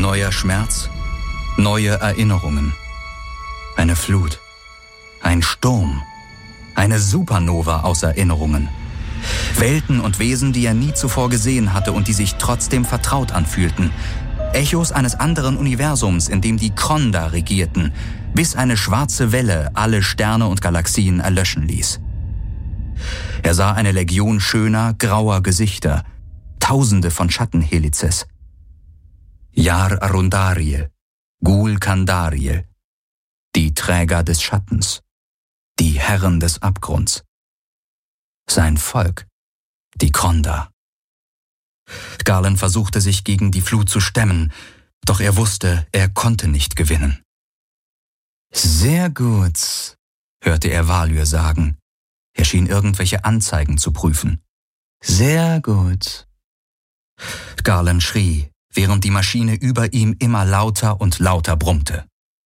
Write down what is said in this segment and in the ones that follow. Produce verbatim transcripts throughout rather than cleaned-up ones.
Neuer Schmerz, neue Erinnerungen. Eine Flut, ein Sturm, eine Supernova aus Erinnerungen. Welten und Wesen, die er nie zuvor gesehen hatte und die sich trotzdem vertraut anfühlten. Echos eines anderen Universums, in dem die Kronda regierten, bis eine schwarze Welle alle Sterne und Galaxien erlöschen ließ. Er sah eine Legion schöner, grauer Gesichter, Tausende von Schattenhelizes. Yar Arundariel, Ghul Kandariel, die Träger des Schattens, die Herren des Abgrunds. Sein Volk, die Kronda. Garland versuchte sich gegen die Flut zu stemmen, doch er wusste, er konnte nicht gewinnen. »Sehr gut«, hörte er Valyr sagen. Er schien irgendwelche Anzeigen zu prüfen. »Sehr gut.« Garland schrie, während die Maschine über ihm immer lauter und lauter brummte.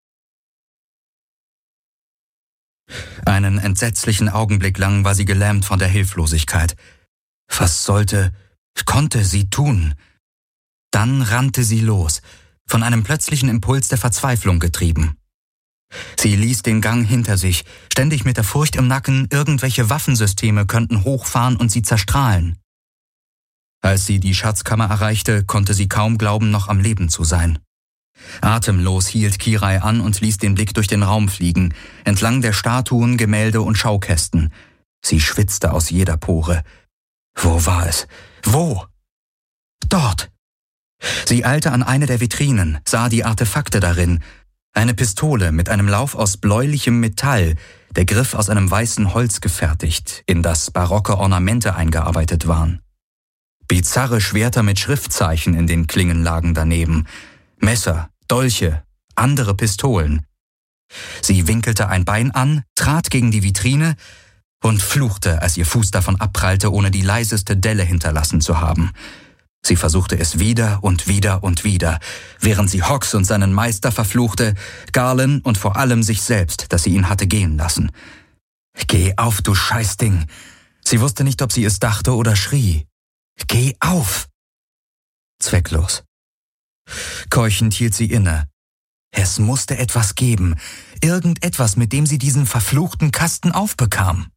Einen entsetzlichen Augenblick lang war sie gelähmt von der Hilflosigkeit. Was sollte, konnte sie tun? Dann rannte sie los, von einem plötzlichen Impuls der Verzweiflung getrieben. Sie ließ den Gang hinter sich, ständig mit der Furcht im Nacken, irgendwelche Waffensysteme könnten hochfahren und sie zerstrahlen. Als sie die Schatzkammer erreichte, konnte sie kaum glauben, noch am Leben zu sein. Atemlos hielt Kirai an und ließ den Blick durch den Raum fliegen, entlang der Statuen, Gemälde und Schaukästen. Sie schwitzte aus jeder Pore. Wo war es? Wo? Dort! Sie eilte an eine der Vitrinen, sah die Artefakte darin. Eine Pistole mit einem Lauf aus bläulichem Metall, der Griff aus einem weißen Holz gefertigt, in das barocke Ornamente eingearbeitet waren. Bizarre Schwerter mit Schriftzeichen in den Klingen lagen daneben. Messer, Dolche, andere Pistolen. Sie winkelte ein Bein an, trat gegen die Vitrine und fluchte, als ihr Fuß davon abprallte, ohne die leiseste Delle hinterlassen zu haben. Sie versuchte es wieder und wieder und wieder, während sie Hox und seinen Meister verfluchte, Garland und vor allem sich selbst, dass sie ihn hatte gehen lassen. »Geh auf, du Scheißding!« Sie wusste nicht, ob sie es dachte oder schrie. »Geh auf!« Zwecklos. Keuchend hielt sie inne. Es musste etwas geben, irgendetwas, mit dem sie diesen verfluchten Kasten aufbekam.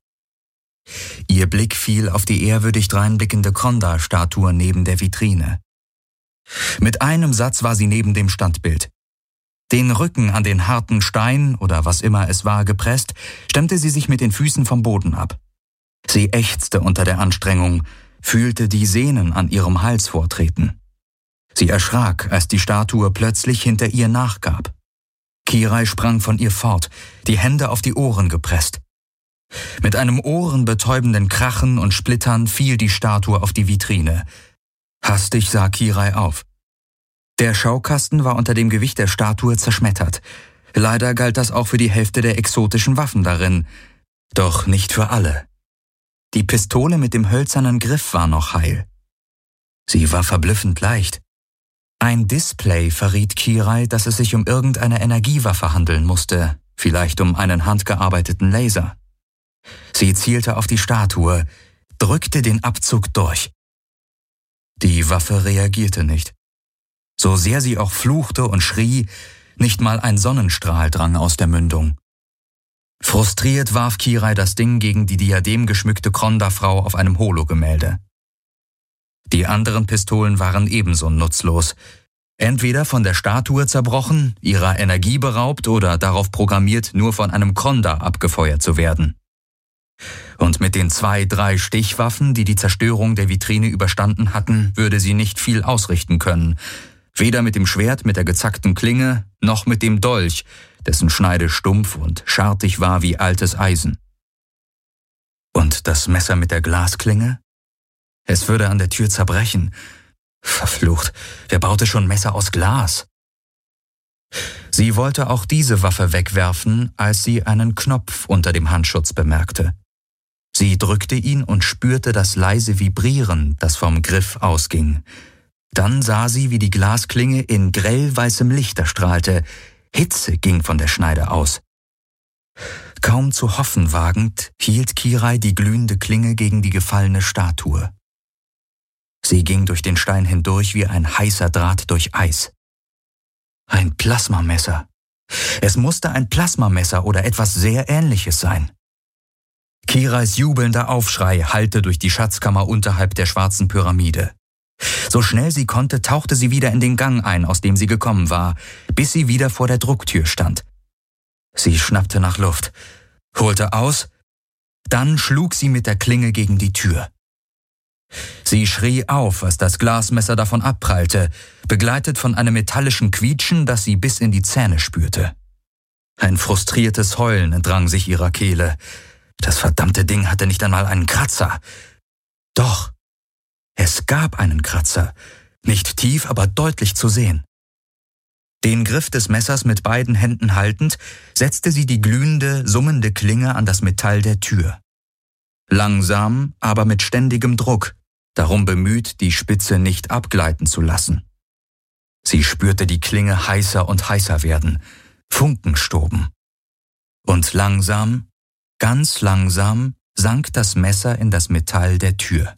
Ihr Blick fiel auf die ehrwürdig dreinblickende Kronda-Statue neben der Vitrine. Mit einem Satz war sie neben dem Standbild. Den Rücken an den harten Stein oder was immer es war gepresst, stemmte sie sich mit den Füßen vom Boden ab. Sie ächzte unter der Anstrengung, fühlte die Sehnen an ihrem Hals vortreten. Sie erschrak, als die Statue plötzlich hinter ihr nachgab. Kirai sprang von ihr fort, die Hände auf die Ohren gepresst. Mit einem ohrenbetäubenden Krachen und Splittern fiel die Statue auf die Vitrine. Hastig sah Kirai auf. Der Schaukasten war unter dem Gewicht der Statue zerschmettert. Leider galt das auch für die Hälfte der exotischen Waffen darin. Doch nicht für alle. Die Pistole mit dem hölzernen Griff war noch heil. Sie war verblüffend leicht. Ein Display verriet Kirai, dass es sich um irgendeine Energiewaffe handeln musste, vielleicht um einen handgearbeiteten Laser. Sie zielte auf die Statue, drückte den Abzug durch. Die Waffe reagierte nicht. So sehr sie auch fluchte und schrie, nicht mal ein Sonnenstrahl drang aus der Mündung. Frustriert warf Kirai das Ding gegen die diademgeschmückte Kronda-Frau auf einem Hologemälde. Die anderen Pistolen waren ebenso nutzlos. Entweder von der Statue zerbrochen, ihrer Energie beraubt oder darauf programmiert, nur von einem Kronda abgefeuert zu werden. Und mit den zwei, drei Stichwaffen, die die Zerstörung der Vitrine überstanden hatten, würde sie nicht viel ausrichten können. Weder mit dem Schwert mit der gezackten Klinge, noch mit dem Dolch, dessen Schneide stumpf und schartig war wie altes Eisen. Und das Messer mit der Glasklinge? Es würde an der Tür zerbrechen. Verflucht, wer baute schon Messer aus Glas? Sie wollte auch diese Waffe wegwerfen, als sie einen Knopf unter dem Handschutz bemerkte. Sie drückte ihn und spürte das leise Vibrieren, das vom Griff ausging. Dann sah sie, wie die Glasklinge in grellweißem Licht erstrahlte. Hitze ging von der Schneide aus. Kaum zu hoffen wagend, hielt Kirai die glühende Klinge gegen die gefallene Statue. Sie ging durch den Stein hindurch wie ein heißer Draht durch Eis. Ein Plasmamesser. Es musste ein Plasmamesser oder etwas sehr Ähnliches sein. Kirais jubelnder Aufschrei hallte durch die Schatzkammer unterhalb der schwarzen Pyramide. So schnell sie konnte, tauchte sie wieder in den Gang ein, aus dem sie gekommen war, bis sie wieder vor der Drucktür stand. Sie schnappte nach Luft, holte aus, dann schlug sie mit der Klinge gegen die Tür. Sie schrie auf, als das Glasmesser davon abprallte, begleitet von einem metallischen Quietschen, das sie bis in die Zähne spürte. Ein frustriertes Heulen entrang sich ihrer Kehle. Das verdammte Ding hatte nicht einmal einen Kratzer. Doch, es gab einen Kratzer, nicht tief, aber deutlich zu sehen. Den Griff des Messers mit beiden Händen haltend, setzte sie die glühende, summende Klinge an das Metall der Tür. Langsam, aber mit ständigem Druck, darum bemüht, die Spitze nicht abgleiten zu lassen. Sie spürte die Klinge heißer und heißer werden, Funken stoben. Und langsam, ganz langsam, sank das Messer in das Metall der Tür.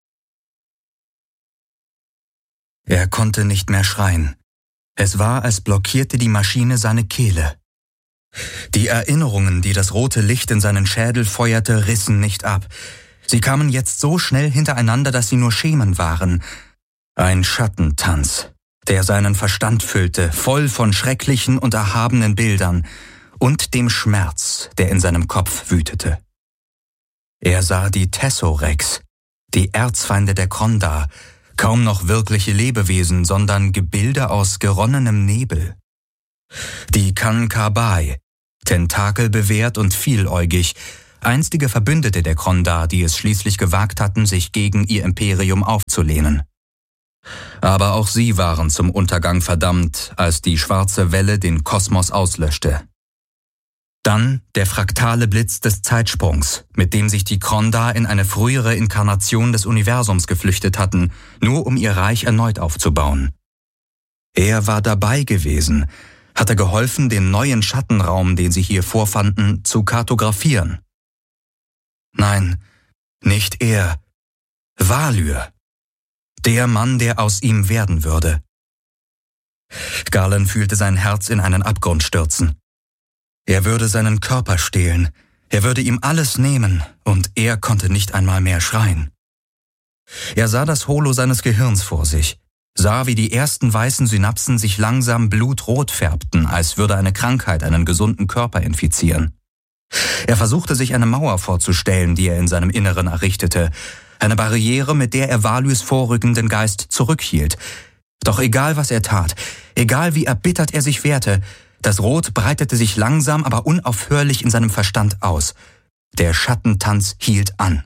Er konnte nicht mehr schreien. Es war, als blockierte die Maschine seine Kehle. Die Erinnerungen, die das rote Licht in seinen Schädel feuerte, rissen nicht ab. Sie kamen jetzt so schnell hintereinander, dass sie nur Schemen waren. Ein Schattentanz, der seinen Verstand füllte, voll von schrecklichen und erhabenen Bildern und dem Schmerz, der in seinem Kopf wütete. Er sah die Tessorex, die Erzfeinde der Krondar, kaum noch wirkliche Lebewesen, sondern Gebilde aus geronnenem Nebel. Die Kankabai, tentakelbewehrt und vieläugig, einstige Verbündete der Krondar, die es schließlich gewagt hatten, sich gegen ihr Imperium aufzulehnen. Aber auch sie waren zum Untergang verdammt, als die schwarze Welle den Kosmos auslöschte. Dann der fraktale Blitz des Zeitsprungs, mit dem sich die Krondar in eine frühere Inkarnation des Universums geflüchtet hatten, nur um ihr Reich erneut aufzubauen. Er war dabei gewesen, hatte geholfen, den neuen Schattenraum, den sie hier vorfanden, zu kartografieren. Nein, nicht er. Valyr. Der Mann, der aus ihm werden würde. Galen fühlte sein Herz in einen Abgrund stürzen. Er würde seinen Körper stehlen, er würde ihm alles nehmen, und er konnte nicht einmal mehr schreien. Er sah das Holo seines Gehirns vor sich, sah, wie die ersten weißen Synapsen sich langsam blutrot färbten, als würde eine Krankheit einen gesunden Körper infizieren. Er versuchte sich eine Mauer vorzustellen, die er in seinem Inneren errichtete, eine Barriere, mit der er Valyrs vorrückenden Geist zurückhielt. Doch egal, was er tat, egal wie erbittert er sich wehrte, das Rot breitete sich langsam, aber unaufhörlich in seinem Verstand aus. Der Schattentanz hielt an.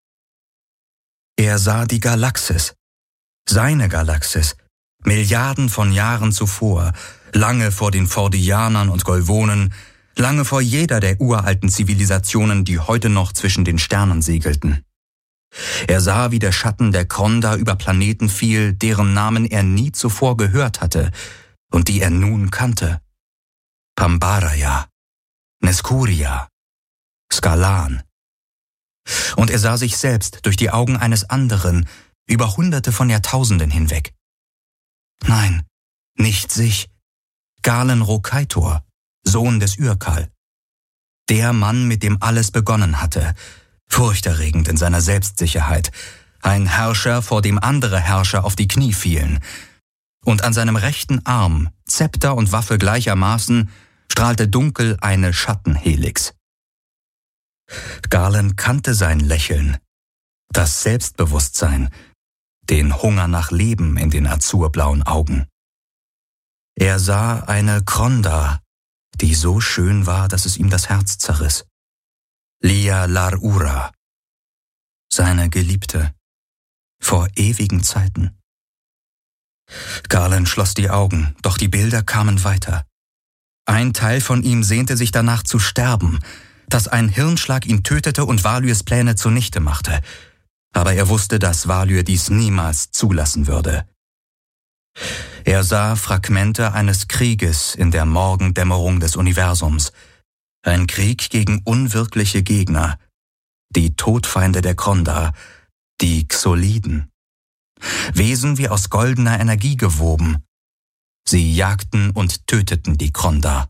Er sah die Galaxis, seine Galaxis, Milliarden von Jahren zuvor, lange vor den Fordianern und Golvonen, lange vor jeder der uralten Zivilisationen, die heute noch zwischen den Sternen segelten. Er sah, wie der Schatten der Krondar über Planeten fiel, deren Namen er nie zuvor gehört hatte und die er nun kannte. Pambaraya, Neskuria, Skalan. Und er sah sich selbst durch die Augen eines anderen, über Hunderte von Jahrtausenden hinweg. Nein, nicht sich. Galen Rokaitor, Sohn des Urkal. Der Mann, mit dem alles begonnen hatte, furchterregend in seiner Selbstsicherheit, ein Herrscher, vor dem andere Herrscher auf die Knie fielen. Und an seinem rechten Arm, Zepter und Waffe gleichermaßen, strahlte dunkel eine Schattenhelix. Galen kannte sein Lächeln, das Selbstbewusstsein, den Hunger nach Leben in den azurblauen Augen. Er sah eine Krondar, die so schön war, dass es ihm das Herz zerriss. Lia Lar-Ura, seine Geliebte, vor ewigen Zeiten. Galen schloss die Augen, doch die Bilder kamen weiter. Ein Teil von ihm sehnte sich danach zu sterben, dass ein Hirnschlag ihn tötete und Valyrs Pläne zunichte machte. Aber er wusste, dass Valyr dies niemals zulassen würde. Er sah Fragmente eines Krieges in der Morgendämmerung des Universums. Ein Krieg gegen unwirkliche Gegner, die Todfeinde der Krondar, die Xoliden. Wesen wie aus goldener Energie gewoben. Sie jagten und töteten die Krondar.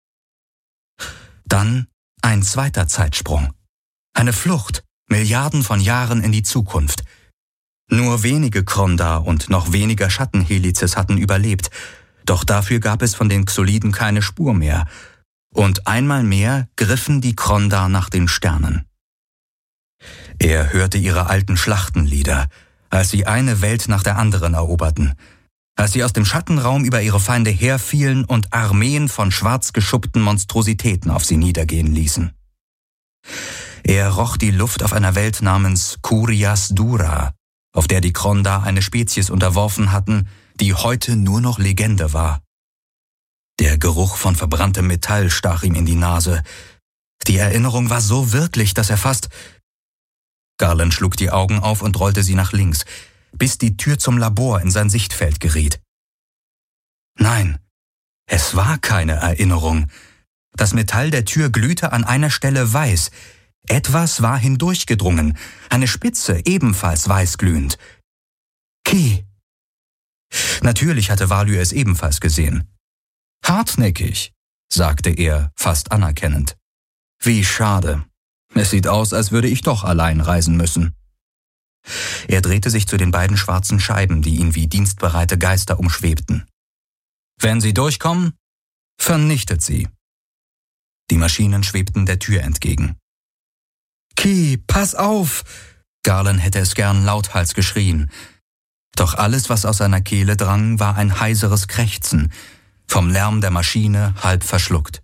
Dann ein zweiter Zeitsprung. Eine Flucht, Milliarden von Jahren in die Zukunft. Nur wenige Krondar und noch weniger Schattenhelizes hatten überlebt, doch dafür gab es von den Xoliden keine Spur mehr. Und einmal mehr griffen die Krondar nach den Sternen. Er hörte ihre alten Schlachtenlieder, als sie eine Welt nach der anderen eroberten, als sie aus dem Schattenraum über ihre Feinde herfielen und Armeen von schwarz geschuppten Monstrositäten auf sie niedergehen ließen. Er roch die Luft auf einer Welt namens Kurias Dura, auf der die Krondar eine Spezies unterworfen hatten, die heute nur noch Legende war. Der Geruch von verbranntem Metall stach ihm in die Nase. Die Erinnerung war so wirklich, dass er fast... Garland schlug die Augen auf und rollte sie nach links, bis die Tür zum Labor in sein Sichtfeld geriet. Nein, es war keine Erinnerung. Das Metall der Tür glühte an einer Stelle weiß. Etwas war hindurchgedrungen, eine Spitze ebenfalls weißglühend. Ki! Natürlich hatte Value es ebenfalls gesehen. Hartnäckig, sagte er, fast anerkennend. Wie schade. Es sieht aus, als würde ich doch allein reisen müssen. Er drehte sich zu den beiden schwarzen Scheiben, die ihn wie dienstbereite Geister umschwebten. Wenn Sie durchkommen, vernichtet sie. Die Maschinen schwebten der Tür entgegen. Ki, pass auf! Garland hätte es gern lauthals geschrien. Doch alles, was aus seiner Kehle drang, war ein heiseres Krächzen, vom Lärm der Maschine halb verschluckt.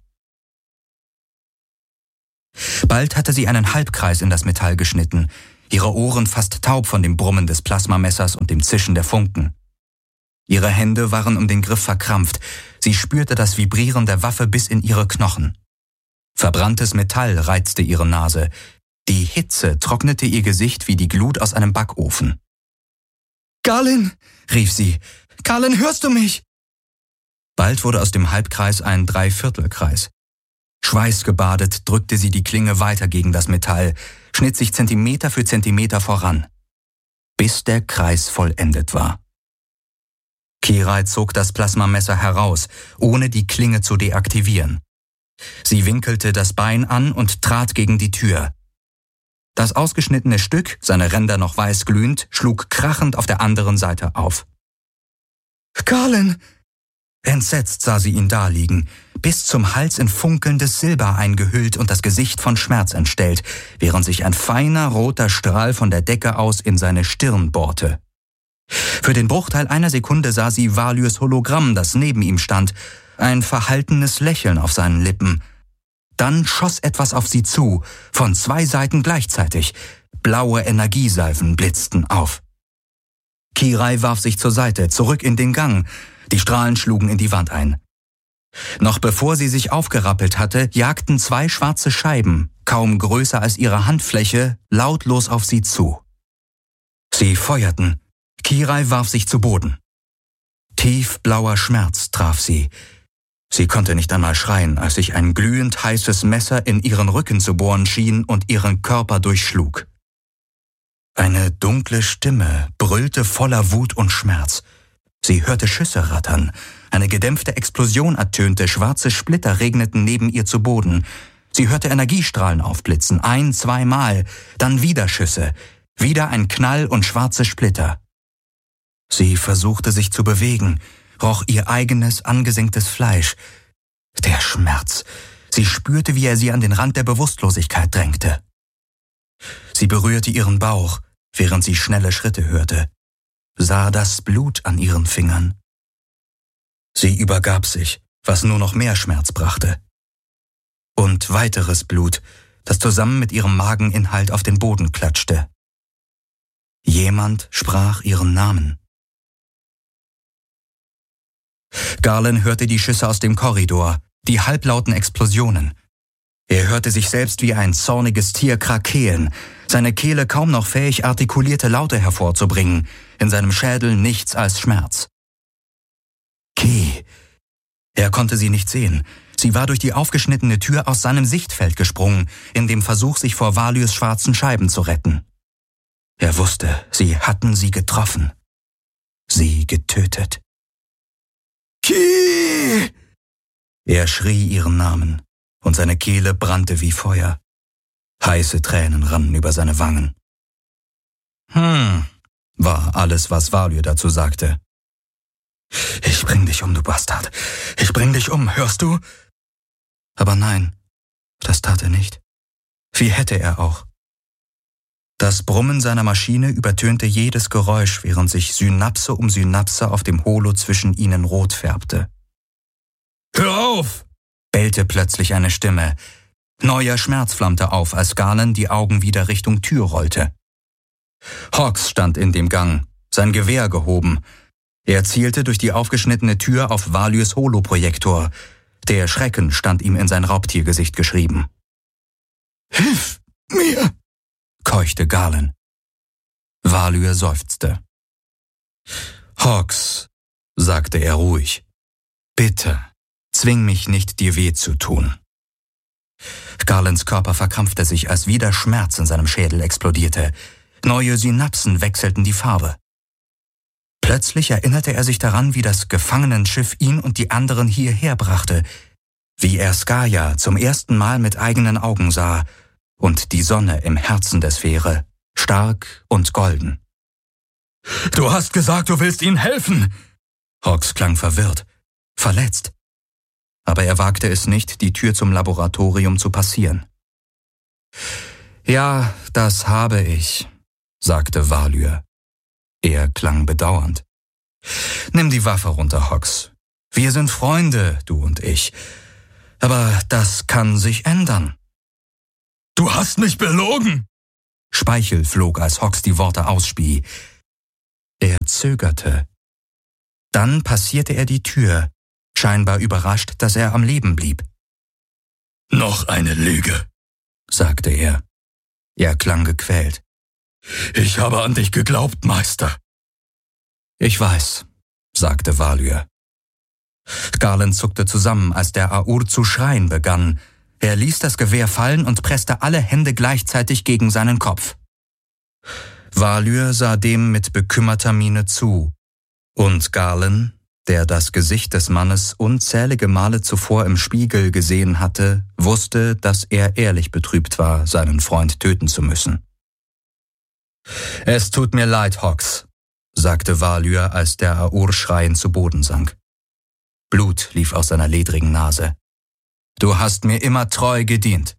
Bald hatte sie einen Halbkreis in das Metall geschnitten, ihre Ohren fast taub von dem Brummen des Plasmamessers und dem Zischen der Funken. Ihre Hände waren um den Griff verkrampft, sie spürte das Vibrieren der Waffe bis in ihre Knochen. Verbranntes Metall reizte ihre Nase, die Hitze trocknete ihr Gesicht wie die Glut aus einem Backofen. »Garlin«, rief sie, »Garlin, hörst du mich?« Bald wurde aus dem Halbkreis ein Dreiviertelkreis. Schweißgebadet drückte sie die Klinge weiter gegen das Metall, schnitt sich Zentimeter für Zentimeter voran, bis der Kreis vollendet war. Kirai zog das Plasmamesser heraus, ohne die Klinge zu deaktivieren. Sie winkelte das Bein an und trat gegen die Tür. Das ausgeschnittene Stück, seine Ränder noch weiß glühend, schlug krachend auf der anderen Seite auf. »Garlin!« Entsetzt sah sie ihn daliegen, bis zum Hals in funkelndes Silber eingehüllt und das Gesicht von Schmerz entstellt, während sich ein feiner roter Strahl von der Decke aus in seine Stirn bohrte. Für den Bruchteil einer Sekunde sah sie Values Hologramm, das neben ihm stand, ein verhaltenes Lächeln auf seinen Lippen. Dann schoss etwas auf sie zu, von zwei Seiten gleichzeitig. Blaue Energiesalven blitzten auf. Kirai warf sich zur Seite, zurück in den Gang. Die Strahlen schlugen in die Wand ein. Noch bevor sie sich aufgerappelt hatte, jagten zwei schwarze Scheiben, kaum größer als ihre Handfläche, lautlos auf sie zu. Sie feuerten. Kirai warf sich zu Boden. Tiefblauer Schmerz traf sie. Sie konnte nicht einmal schreien, als sich ein glühend heißes Messer in ihren Rücken zu bohren schien und ihren Körper durchschlug. Eine dunkle Stimme brüllte voller Wut und Schmerz. Sie hörte Schüsse rattern. Eine gedämpfte Explosion ertönte, schwarze Splitter regneten neben ihr zu Boden. Sie hörte Energiestrahlen aufblitzen, ein-, zweimal, dann wieder Schüsse, wieder ein Knall und schwarze Splitter. Sie versuchte sich zu bewegen, roch ihr eigenes, angesenktes Fleisch. Der Schmerz. Sie spürte, wie er sie an den Rand der Bewusstlosigkeit drängte. Sie berührte ihren Bauch, während sie schnelle Schritte hörte, sah das Blut an ihren Fingern. Sie übergab sich, was nur noch mehr Schmerz brachte. Und weiteres Blut, das zusammen mit ihrem Mageninhalt auf den Boden klatschte. Jemand sprach ihren Namen. Garland hörte die Schüsse aus dem Korridor, die halblauten Explosionen. Er hörte sich selbst wie ein zorniges Tier krakeelen, seine Kehle kaum noch fähig, artikulierte Laute hervorzubringen, in seinem Schädel nichts als Schmerz. Ki! Er konnte sie nicht sehen. Sie war durch die aufgeschnittene Tür aus seinem Sichtfeld gesprungen, in dem Versuch, sich vor Values schwarzen Scheiben zu retten. Er wusste, sie hatten sie getroffen. Sie getötet. Ki! Er schrie ihren Namen, und seine Kehle brannte wie Feuer. Heiße Tränen rannen über seine Wangen. Hm, war alles, was Valyr dazu sagte. Ich bring dich um, du Bastard. Ich bring dich um, hörst du? Aber nein, das tat er nicht. Wie hätte er auch? Das Brummen seiner Maschine übertönte jedes Geräusch, während sich Synapse um Synapse auf dem Holo zwischen ihnen rot färbte. Hör auf! Bellte plötzlich eine Stimme. Neuer Schmerz flammte auf, als Galen die Augen wieder Richtung Tür rollte. Hawks stand in dem Gang, sein Gewehr gehoben. Er zielte durch die aufgeschnittene Tür auf Valyrs Holoprojektor. Der Schrecken stand ihm in sein Raubtiergesicht geschrieben. »Hilf mir«, keuchte Galen. Valyr seufzte. »Hawks«, sagte er ruhig, »bitte, zwing mich nicht, dir weh zu tun.« Galens Körper verkrampfte sich, als wieder Schmerz in seinem Schädel explodierte. Neue Synapsen wechselten die Farbe. Plötzlich erinnerte er sich daran, wie das Gefangenenschiff ihn und die anderen hierher brachte, wie er Skaya zum ersten Mal mit eigenen Augen sah und die Sonne im Herzen der Sphäre, stark und golden. »Du hast gesagt, du willst ihnen helfen!« Hawks klang verwirrt, verletzt. Aber er wagte es nicht, die Tür zum Laboratorium zu passieren. »Ja, das habe ich«, sagte Valyr. Er klang bedauernd. »Nimm die Waffe runter, Hawks. Wir sind Freunde, du und ich. Aber das kann sich ändern.« »Du hast mich belogen!« Speichel flog, als Hawks die Worte ausspie. Er zögerte. Dann passierte er die Tür, scheinbar überrascht, dass er am Leben blieb. »Noch eine Lüge«, sagte er. Er klang gequält. »Ich habe an dich geglaubt, Meister.« »Ich weiß«, sagte Valyr. Galen zuckte zusammen, als der Aur zu schreien begann. Er ließ das Gewehr fallen und presste alle Hände gleichzeitig gegen seinen Kopf. Valyr sah dem mit bekümmerter Miene zu, und Galen, der das Gesicht des Mannes unzählige Male zuvor im Spiegel gesehen hatte, wusste, dass er ehrlich betrübt war, seinen Freund töten zu müssen. »Es tut mir leid, Hawks«, sagte Valyr, als der Aur schreiend zu Boden sank. Blut lief aus seiner ledrigen Nase. »Du hast mir immer treu gedient.«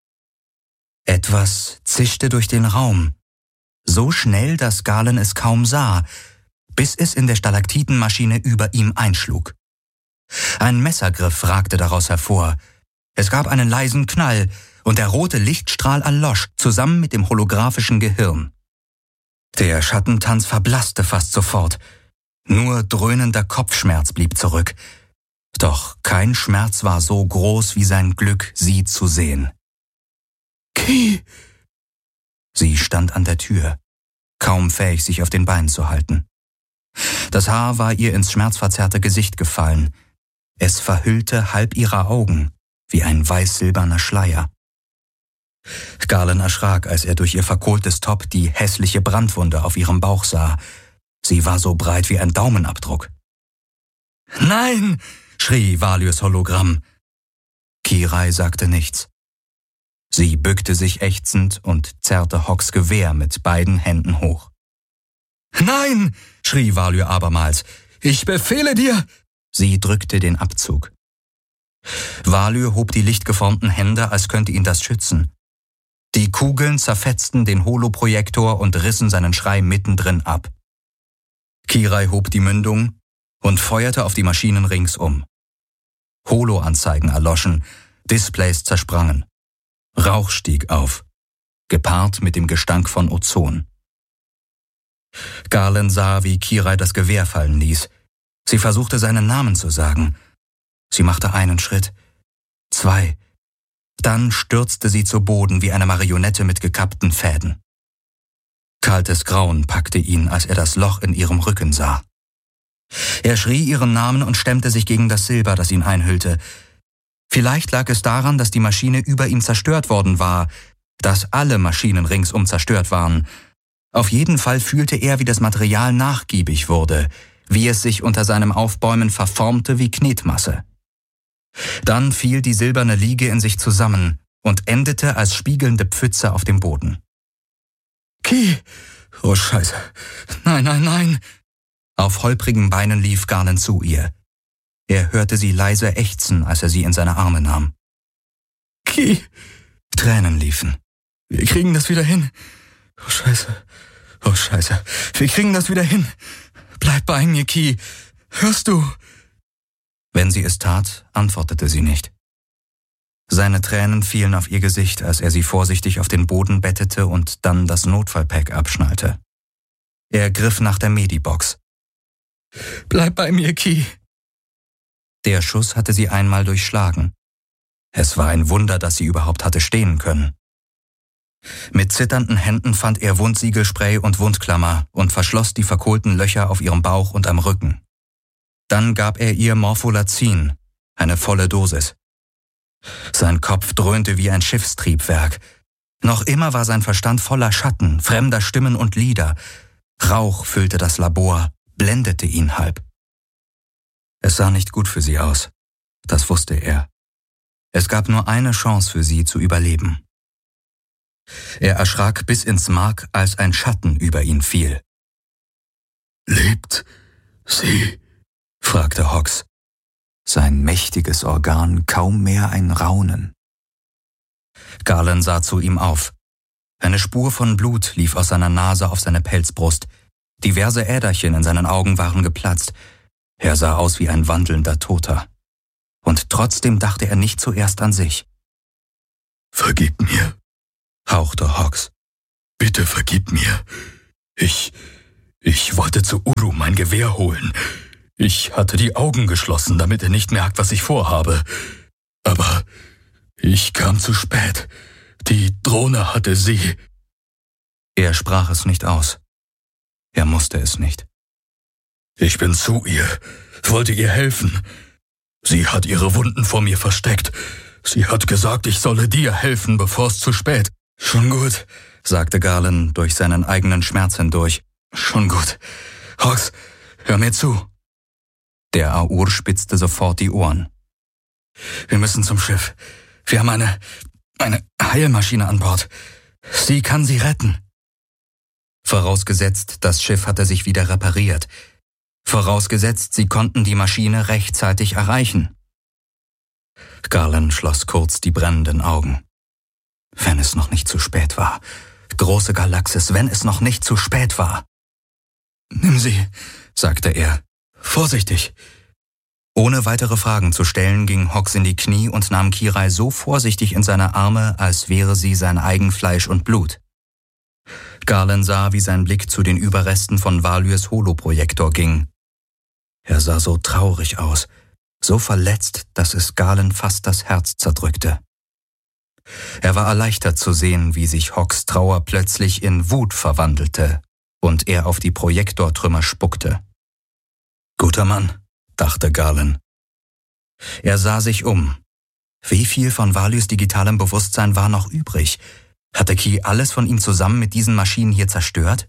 Etwas zischte durch den Raum, so schnell, dass Galen es kaum sah, bis es in der Stalaktitenmaschine über ihm einschlug. Ein Messergriff ragte daraus hervor. Es gab einen leisen Knall, und der rote Lichtstrahl erlosch, zusammen mit dem holographischen Gehirn. Der Schattentanz verblasste fast sofort. Nur dröhnender Kopfschmerz blieb zurück. Doch kein Schmerz war so groß wie sein Glück, sie zu sehen. »Ki!« Sie stand an der Tür, kaum fähig, sich auf den Beinen zu halten. Das Haar war ihr ins schmerzverzerrte Gesicht gefallen. Es verhüllte halb ihrer Augen, wie ein weiß-silberner Schleier. Galen erschrak, als er durch ihr verkohltes Top die hässliche Brandwunde auf ihrem Bauch sah. Sie war so breit wie ein Daumenabdruck. »Nein!« schrie Valyrs Hologramm. Kirai sagte nichts. Sie bückte sich ächzend und zerrte Hawks Gewehr mit beiden Händen hoch. »Nein!« schrie Valyr abermals. »Ich befehle dir!« Sie drückte den Abzug. Valyr hob die lichtgeformten Hände, als könnte ihn das schützen. Die Kugeln zerfetzten den Holoprojektor und rissen seinen Schrei mittendrin ab. Kirai hob die Mündung und feuerte auf die Maschinen ringsum. Holo-Anzeigen erloschen, Displays zersprangen. Rauch stieg auf, gepaart mit dem Gestank von Ozon. Galen sah, wie Kirai das Gewehr fallen ließ. Sie versuchte, seinen Namen zu sagen. Sie machte einen Schritt, zwei. Dann stürzte sie zu Boden wie eine Marionette mit gekappten Fäden. Kaltes Grauen packte ihn, als er das Loch in ihrem Rücken sah. Er schrie ihren Namen und stemmte sich gegen das Silber, das ihn einhüllte. Vielleicht lag es daran, dass die Maschine über ihm zerstört worden war, dass alle Maschinen ringsum zerstört waren. Auf jeden Fall fühlte er, wie das Material nachgiebig wurde, wie es sich unter seinem Aufbäumen verformte wie Knetmasse. Dann fiel die silberne Liege in sich zusammen und endete als spiegelnde Pfütze auf dem Boden. »Ki! Oh Scheiße! Nein, nein, nein!« Auf holprigen Beinen lief Garland zu ihr. Er hörte sie leise ächzen, als er sie in seine Arme nahm. »Ki!« Tränen liefen. »Wir kriegen das wieder hin. Oh Scheiße! Oh Scheiße! Wir kriegen das wieder hin. Bleib bei mir, Ki. Hörst du?« Wenn sie es tat, antwortete sie nicht. Seine Tränen fielen auf ihr Gesicht, als er sie vorsichtig auf den Boden bettete und dann das Notfallpack abschnallte. Er griff nach der Medibox. »Bleib bei mir, Ki.« Der Schuss hatte sie einmal durchschlagen. Es war ein Wunder, dass sie überhaupt hatte stehen können. Mit zitternden Händen fand er Wundsiegelspray und Wundklammer und verschloss die verkohlten Löcher auf ihrem Bauch und am Rücken. Dann gab er ihr Morpholazin, eine volle Dosis. Sein Kopf dröhnte wie ein Schiffstriebwerk. Noch immer war sein Verstand voller Schatten, fremder Stimmen und Lieder. Rauch füllte das Labor, blendete ihn halb. Es sah nicht gut für sie aus, das wusste er. Es gab nur eine Chance für sie zu überleben. Er erschrak bis ins Mark, als ein Schatten über ihn fiel. »Lebt sie?« fragte Hawks. Sein mächtiges Organ kaum mehr ein Raunen. Garland sah zu ihm auf. Eine Spur von Blut lief aus seiner Nase auf seine Pelzbrust. Diverse Äderchen in seinen Augen waren geplatzt. Er sah aus wie ein wandelnder Toter. Und trotzdem dachte er nicht zuerst an sich. »Vergib mir«, hauchte Hawks. »Bitte vergib mir. Ich, ich wollte zu Uru mein Gewehr holen. Ich hatte die Augen geschlossen, damit er nicht merkt, was ich vorhabe. Aber ich kam zu spät. Die Drohne hatte sie.« Er sprach es nicht aus. Er musste es nicht. »Ich bin zu ihr, wollte ihr helfen. Sie hat ihre Wunden vor mir versteckt. Sie hat gesagt, ich solle dir helfen, bevor es zu spät.« »Schon gut«, sagte Garland durch seinen eigenen Schmerz hindurch. »Schon gut. Hawks, hör mir zu.« Der Aur spitzte sofort die Ohren. »Wir müssen zum Schiff. Wir haben eine, eine Heilmaschine an Bord. Sie kann sie retten.« Vorausgesetzt, das Schiff hatte sich wieder repariert. Vorausgesetzt, sie konnten die Maschine rechtzeitig erreichen. Garland schloss kurz die brennenden Augen. Wenn es noch nicht zu spät war. Große Galaxis, wenn es noch nicht zu spät war. »Nimm sie«, sagte er. »Vorsichtig.« Ohne weitere Fragen zu stellen, ging Hawks in die Knie und nahm Kirai so vorsichtig in seine Arme, als wäre sie sein Eigenfleisch und Blut. Garland sah, wie sein Blick zu den Überresten von Valyrs Holoprojektor ging. Er sah so traurig aus, so verletzt, dass es Garland fast das Herz zerdrückte. Er war erleichtert zu sehen, wie sich Hawks Trauer plötzlich in Wut verwandelte und er auf die Projektortrümmer spuckte. »Guter Mann«, dachte Garland. Er sah sich um. Wie viel von Valyrs digitalem Bewusstsein war noch übrig? Hatte Ki alles von ihm zusammen mit diesen Maschinen hier zerstört?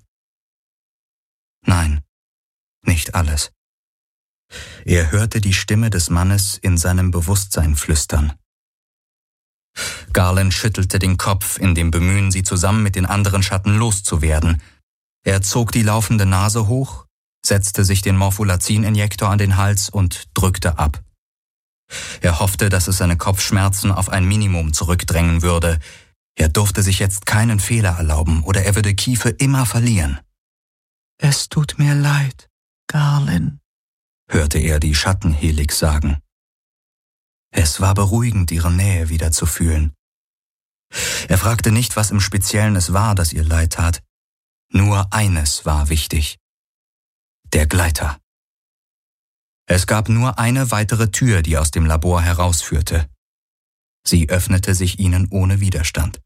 Nein, nicht alles. Er hörte die Stimme des Mannes in seinem Bewusstsein flüstern. Garland schüttelte den Kopf in dem Bemühen, sie zusammen mit den anderen Schatten loszuwerden. Er zog die laufende Nase hoch, setzte sich den Morpholazin-Injektor an den Hals und drückte ab. Er hoffte, dass es seine Kopfschmerzen auf ein Minimum zurückdrängen würde. Er durfte sich jetzt keinen Fehler erlauben, oder er würde Ki für immer verlieren. »Es tut mir leid, Garland«, hörte er die Schattenhelix sagen. Es war beruhigend, ihre Nähe wieder zu fühlen. Er fragte nicht, was im Speziellen es war, das ihr leid tat. Nur eines war wichtig. Der Gleiter. Es gab nur eine weitere Tür, die aus dem Labor herausführte. Sie öffnete sich ihnen ohne Widerstand.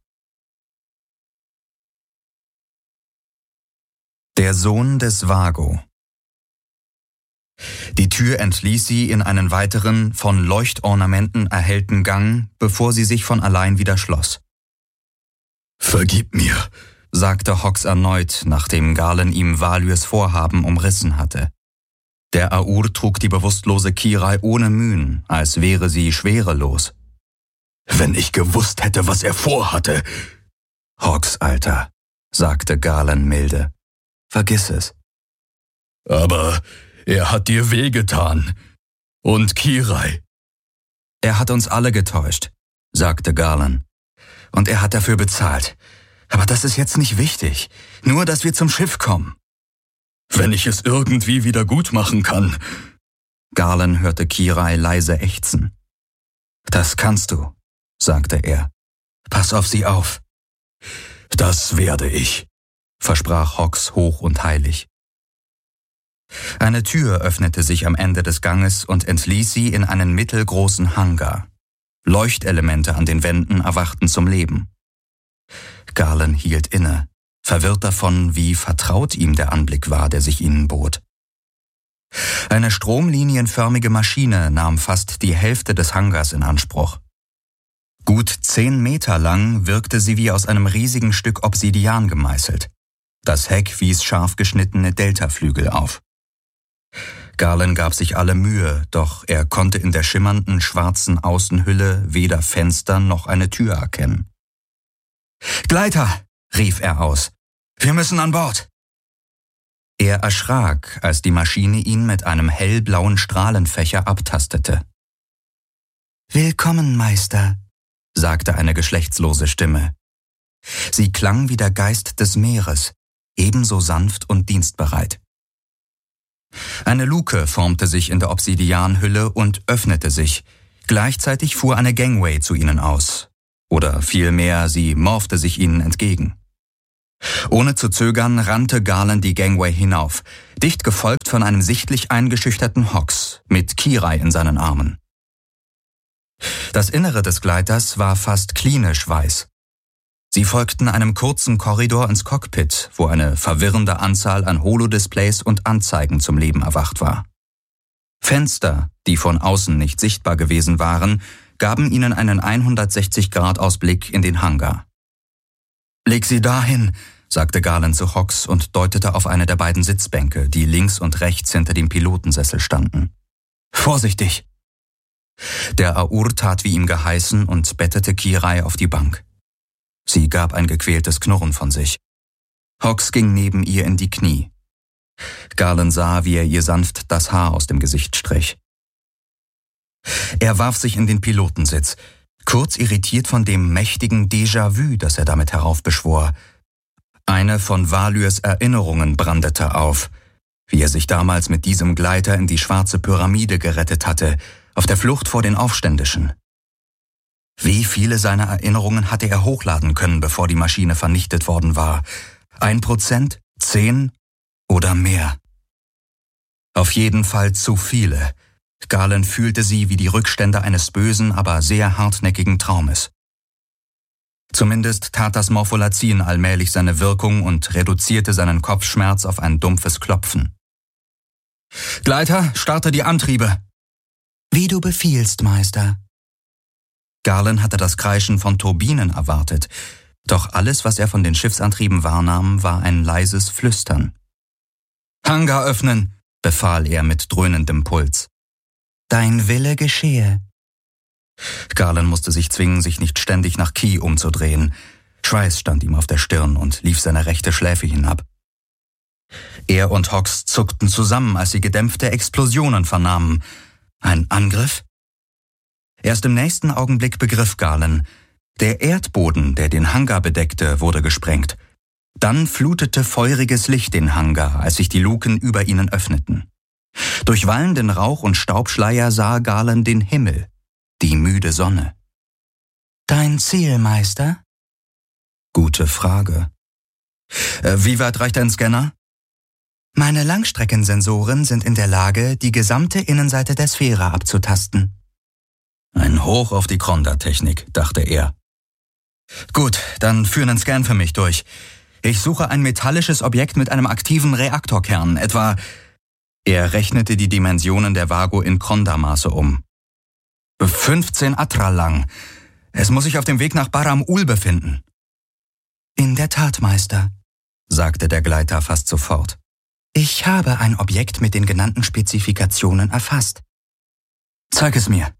Der Sohn des Vago. Die Tür entließ sie in einen weiteren, von Leuchtornamenten erhellten Gang, bevor sie sich von allein wieder schloss. »Vergib mir«, sagte Hawks erneut, nachdem Garland ihm Valyrs Vorhaben umrissen hatte. Der Aur trug die bewusstlose Kirai ohne Mühen, als wäre sie schwerelos. »Wenn ich gewusst hätte, was er vorhatte!« »Hawks, Alter«, sagte Garland milde. »Vergiss es.« »Aber er hat dir wehgetan. Und Kirai.« »Er hat uns alle getäuscht«, sagte Garland. »Und er hat dafür bezahlt. Aber das ist jetzt nicht wichtig. Nur, dass wir zum Schiff kommen.« »Wenn ich es irgendwie wieder gut machen kann.« Garland hörte Kirai leise ächzen. »Das kannst du«, sagte er. »Pass auf sie auf.« »Das werde ich«, versprach Hawks hoch und heilig. Eine Tür öffnete sich am Ende des Ganges und entließ sie in einen mittelgroßen Hangar. Leuchtelemente an den Wänden erwachten zum Leben. Garland hielt inne, verwirrt davon, wie vertraut ihm der Anblick war, der sich ihnen bot. Eine stromlinienförmige Maschine nahm fast die Hälfte des Hangars in Anspruch. Gut zehn Meter lang wirkte sie wie aus einem riesigen Stück Obsidian gemeißelt. Das Heck wies scharf geschnittene Deltaflügel auf. Garland gab sich alle Mühe, doch er konnte in der schimmernden schwarzen Außenhülle weder Fenster noch eine Tür erkennen. »Gleiter«, rief er aus, »wir müssen an Bord!« Er erschrak, als die Maschine ihn mit einem hellblauen Strahlenfächer abtastete. »Willkommen, Meister«, sagte eine geschlechtslose Stimme. Sie klang wie der Geist des Meeres, ebenso sanft und dienstbereit. Eine Luke formte sich in der Obsidianhülle und öffnete sich. Gleichzeitig fuhr eine Gangway zu ihnen aus. Oder vielmehr, sie morpchte sich ihnen entgegen. Ohne zu zögern rannte Garland die Gangway hinauf, dicht gefolgt von einem sichtlich eingeschüchterten Hawks mit Kirai in seinen Armen. Das Innere des Gleiters war fast klinisch weiß. Sie folgten einem kurzen Korridor ins Cockpit, wo eine verwirrende Anzahl an Holodisplays und Anzeigen zum Leben erwacht war. Fenster, die von außen nicht sichtbar gewesen waren, gaben ihnen einen hundertsechzig Grad Ausblick in den Hangar. »Leg sie dahin«, sagte Garland zu Hawks und deutete auf eine der beiden Sitzbänke, die links und rechts hinter dem Pilotensessel standen. »Vorsichtig!« Der Aur tat wie ihm geheißen und bettete Kirai auf die Bank. Sie gab ein gequältes Knurren von sich. Hawks ging neben ihr in die Knie. Garland sah, wie er ihr sanft das Haar aus dem Gesicht strich. Er warf sich in den Pilotensitz, kurz irritiert von dem mächtigen Déjà-vu, das er damit heraufbeschwor. Eine von Valyrs Erinnerungen brandete auf, wie er sich damals mit diesem Gleiter in die schwarze Pyramide gerettet hatte, auf der Flucht vor den Aufständischen. Wie viele seiner Erinnerungen hatte er hochladen können, bevor die Maschine vernichtet worden war? Ein Prozent? Zehn? Oder mehr? Auf jeden Fall zu viele. Garland fühlte sie wie die Rückstände eines bösen, aber sehr hartnäckigen Traumes. Zumindest tat das Morpholazin allmählich seine Wirkung und reduzierte seinen Kopfschmerz auf ein dumpfes Klopfen. »Gleiter, starte die Antriebe!« »Wie du befiehlst, Meister.« Garland hatte das Kreischen von Turbinen erwartet, doch alles, was er von den Schiffsantrieben wahrnahm, war ein leises Flüstern. »Hangar öffnen«, befahl er mit dröhnendem Puls. »Dein Wille geschehe.« Garland musste sich zwingen, sich nicht ständig nach Key umzudrehen. Schweiß stand ihm auf der Stirn und lief seine rechte Schläfe hinab. Er und Hawks zuckten zusammen, als sie gedämpfte Explosionen vernahmen. Ein Angriff? Erst im nächsten Augenblick begriff Garland, der Erdboden, der den Hangar bedeckte, wurde gesprengt. Dann flutete feuriges Licht den Hangar, als sich die Luken über ihnen öffneten. Durch wallenden Rauch und Staubschleier sah Garland den Himmel, die müde Sonne. »Dein Ziel, Meister?« »Gute Frage.« äh, »Wie weit reicht dein Scanner?« »Meine Langstreckensensoren sind in der Lage, die gesamte Innenseite der Sphäre abzutasten.« Ein Hoch auf die Kronda-Technik, dachte er. »Gut, dann führ einen Scan für mich durch. Ich suche ein metallisches Objekt mit einem aktiven Reaktorkern, etwa...« Er rechnete die Dimensionen der Vago in Kronda-Maße um. fünfzehn Atra lang. Es muss sich auf dem Weg nach Baram-Ul befinden.« »In der Tat, Meister«, sagte der Gleiter fast sofort. Ich habe ein Objekt mit den genannten Spezifikationen erfasst. Zeig es mir.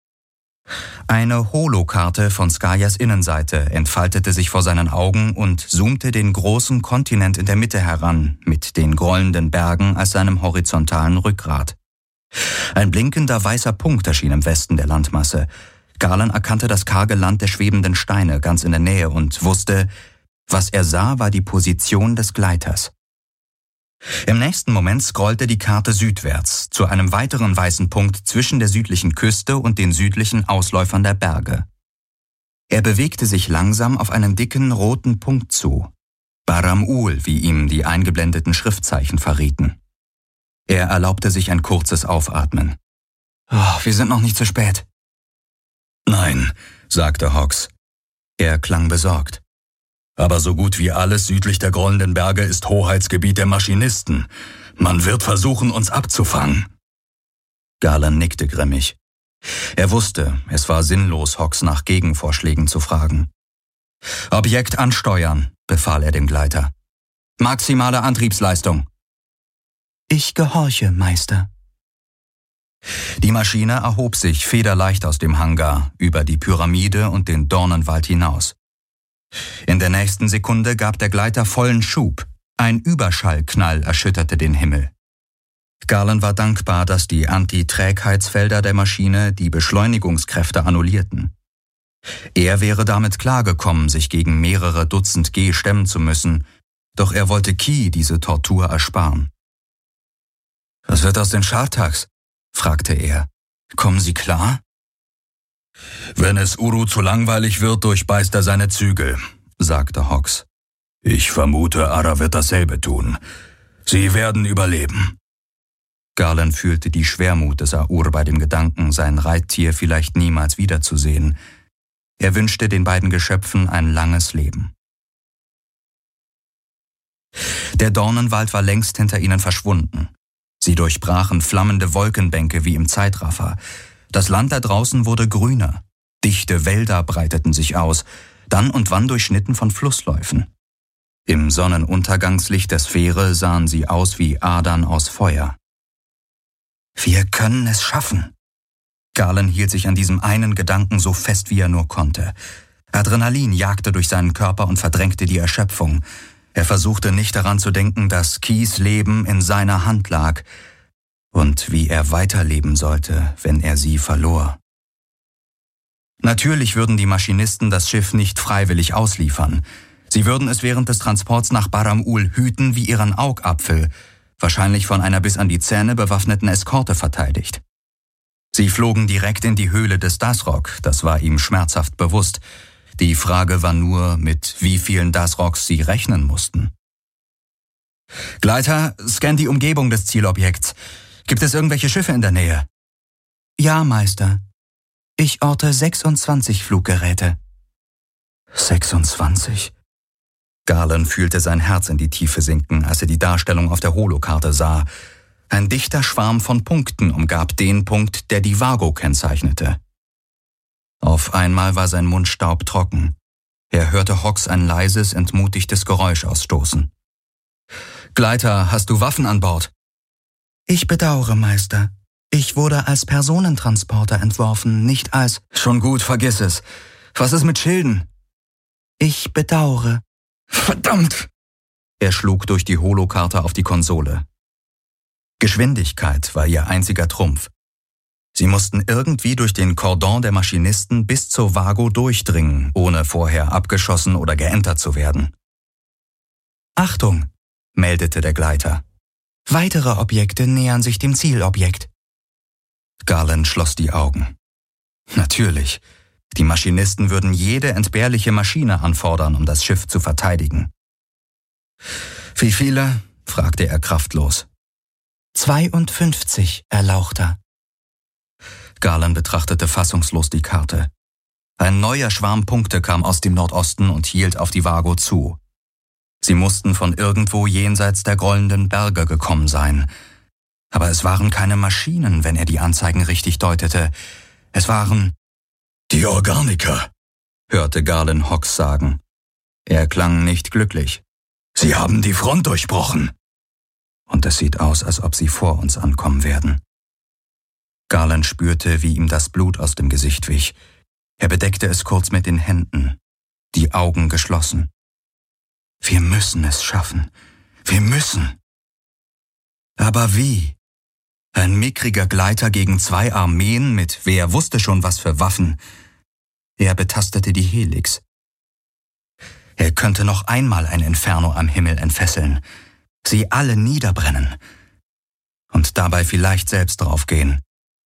Eine Holokarte von Skayas Innenseite entfaltete sich vor seinen Augen und zoomte den großen Kontinent in der Mitte heran, mit den grollenden Bergen als seinem horizontalen Rückgrat. Ein blinkender weißer Punkt erschien im Westen der Landmasse. Galen erkannte das karge Land der schwebenden Steine ganz in der Nähe und wusste, was er sah, war die Position des Gleiters. Im nächsten Moment scrollte die Karte südwärts, zu einem weiteren weißen Punkt zwischen der südlichen Küste und den südlichen Ausläufern der Berge. Er bewegte sich langsam auf einen dicken roten Punkt zu. Baram-Ul, wie ihm die eingeblendeten Schriftzeichen verrieten. Er erlaubte sich ein kurzes Aufatmen. Oh, wir sind noch nicht zu spät. Nein, sagte Hawks. Er klang besorgt. Aber so gut wie alles südlich der grollenden Berge ist Hoheitsgebiet der Maschinisten. Man wird versuchen, uns abzufangen. Galen nickte grimmig. Er wusste, es war sinnlos, Hawks nach Gegenvorschlägen zu fragen. Objekt ansteuern, befahl er dem Gleiter. Maximale Antriebsleistung. Ich gehorche, Meister. Die Maschine erhob sich federleicht aus dem Hangar, über die Pyramide und den Dornenwald hinaus. In der nächsten Sekunde gab der Gleiter vollen Schub. Ein Überschallknall erschütterte den Himmel. Galen war dankbar, dass die Antiträgheitsfelder der Maschine die Beschleunigungskräfte annullierten. Er wäre damit klargekommen, sich gegen mehrere Dutzend G stemmen zu müssen, doch er wollte Ki diese Tortur ersparen. »Was wird aus den Schartags?« fragte er. »Kommen sie klar?« »Wenn es Uru zu langweilig wird, durchbeißt er seine Zügel«, sagte Hawks. »Ich vermute, Ara wird dasselbe tun. Sie werden überleben.« Galen fühlte die Schwermut des Aur bei dem Gedanken, sein Reittier vielleicht niemals wiederzusehen. Er wünschte den beiden Geschöpfen ein langes Leben. Der Dornenwald war längst hinter ihnen verschwunden. Sie durchbrachen flammende Wolkenbänke wie im Zeitraffer. Das Land da draußen wurde grüner. Dichte Wälder breiteten sich aus, dann und wann durchschnitten von Flussläufen. Im Sonnenuntergangslicht der Sphäre sahen sie aus wie Adern aus Feuer. Wir können es schaffen. Galen hielt sich an diesem einen Gedanken so fest, wie er nur konnte. Adrenalin jagte durch seinen Körper und verdrängte die Erschöpfung. Er versuchte nicht daran zu denken, dass Kis Leben in seiner Hand lag und wie er weiterleben sollte, wenn er sie verlor. Natürlich würden die Maschinisten das Schiff nicht freiwillig ausliefern. Sie würden es während des Transports nach Baram-Ul hüten wie ihren Augapfel, wahrscheinlich von einer bis an die Zähne bewaffneten Eskorte verteidigt. Sie flogen direkt in die Höhle des Dasrok, das war ihm schmerzhaft bewusst. Die Frage war nur, mit wie vielen Dasroks sie rechnen mussten. »Gleiter, scan die Umgebung des Zielobjekts. Gibt es irgendwelche Schiffe in der Nähe?« »Ja, Meister. Ich orte sechsundzwanzig Fluggeräte.« »sechsundzwanzig?« Galen fühlte sein Herz in die Tiefe sinken, als er die Darstellung auf der Holokarte sah. Ein dichter Schwarm von Punkten umgab den Punkt, der die Vago kennzeichnete. Auf einmal war sein Mund staubtrocken. Er hörte Hawks ein leises, entmutigtes Geräusch ausstoßen. »Gleiter, hast du Waffen an Bord?« »Ich bedauere, Meister. Ich wurde als Personentransporter entworfen, nicht als...« »Schon gut, vergiss es. Was ist mit Schilden?« »Ich bedauere.« »Verdammt!« Er schlug durch die Holokarte auf die Konsole. Geschwindigkeit war ihr einziger Trumpf. Sie mussten irgendwie durch den Kordon der Maschinisten bis zur Vago durchdringen, ohne vorher abgeschossen oder geentert zu werden. »Achtung«, meldete der Gleiter. »Weitere Objekte nähern sich dem Zielobjekt.« Galen schloss die Augen. Natürlich, die Maschinisten würden jede entbehrliche Maschine anfordern, um das Schiff zu verteidigen. »Wie viele?« fragte er kraftlos. »zweiundfünfzig, Erlauchter.« Galen betrachtete fassungslos die Karte. Ein neuer Schwarm Punkte kam aus dem Nordosten und hielt auf die Vago zu. Sie mussten von irgendwo jenseits der grollenden Berge gekommen sein. Aber es waren keine Maschinen, wenn er die Anzeigen richtig deutete. Es waren... »Die Organiker«, hörte Galen Hawks sagen. Er klang nicht glücklich. »Sie haben die Front durchbrochen.« Und es sieht aus, als ob sie vor uns ankommen werden. Garland spürte, wie ihm das Blut aus dem Gesicht wich. Er bedeckte es kurz mit den Händen, die Augen geschlossen. Wir müssen es schaffen. Wir müssen. Aber wie? Ein mickriger Gleiter gegen zwei Armeen mit wer wusste schon was für Waffen. Er betastete die Helix. Er könnte noch einmal ein Inferno am Himmel entfesseln, sie alle niederbrennen und dabei vielleicht selbst draufgehen.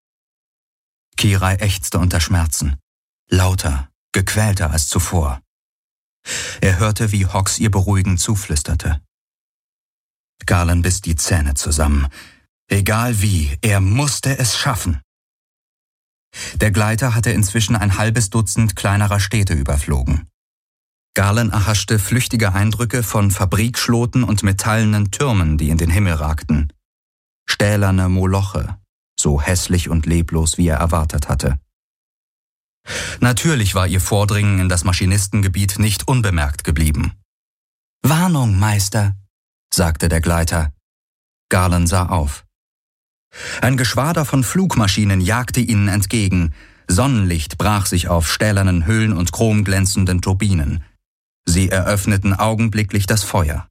Kirai ächzte unter Schmerzen, lauter, gequälter als zuvor. Er hörte, wie Hox ihr beruhigend zuflüsterte. Garland biss die Zähne zusammen. Egal wie, er musste es schaffen. Der Gleiter hatte inzwischen ein halbes Dutzend kleinerer Städte überflogen. Garland erhaschte flüchtige Eindrücke von Fabrikschloten und metallenen Türmen, die in den Himmel ragten. Stählerne Moloche, so hässlich und leblos, wie er erwartet hatte. Natürlich war ihr Vordringen in das Maschinistengebiet nicht unbemerkt geblieben. »Warnung, Meister«, sagte der Gleiter. Garland sah auf. Ein Geschwader von Flugmaschinen jagte ihnen entgegen. Sonnenlicht brach sich auf stählernen Hüllen und chromglänzenden Turbinen. Sie eröffneten augenblicklich das Feuer.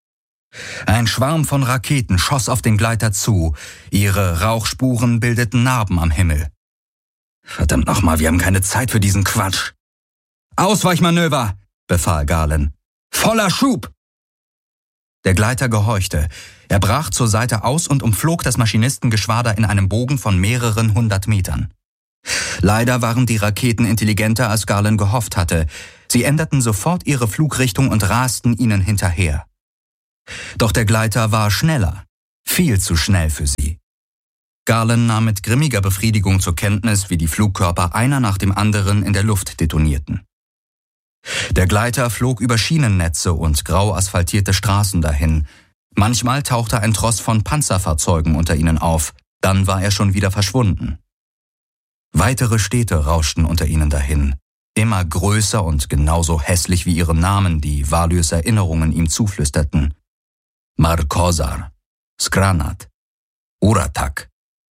Ein Schwarm von Raketen schoss auf den Gleiter zu. Ihre Rauchspuren bildeten Narben am Himmel. »Verdammt nochmal, wir haben keine Zeit für diesen Quatsch!« »Ausweichmanöver«, befahl Garland. »Voller Schub!« Der Gleiter gehorchte. Er brach zur Seite aus und umflog das Maschinistengeschwader in einem Bogen von mehreren hundert Metern. Leider waren die Raketen intelligenter, als Garland gehofft hatte. Sie änderten sofort ihre Flugrichtung und rasten ihnen hinterher. Doch der Gleiter war schneller, viel zu schnell für sie. Garland nahm mit grimmiger Befriedigung zur Kenntnis, wie die Flugkörper einer nach dem anderen in der Luft detonierten. Der Gleiter flog über Schienennetze und grau asphaltierte Straßen dahin. Manchmal tauchte ein Tross von Panzerfahrzeugen unter ihnen auf, dann war er schon wieder verschwunden. Weitere Städte rauschten unter ihnen dahin, immer größer und genauso hässlich wie ihre Namen, die Valyrs Erinnerungen ihm zuflüsterten. Markozar, Skranat, Uratak.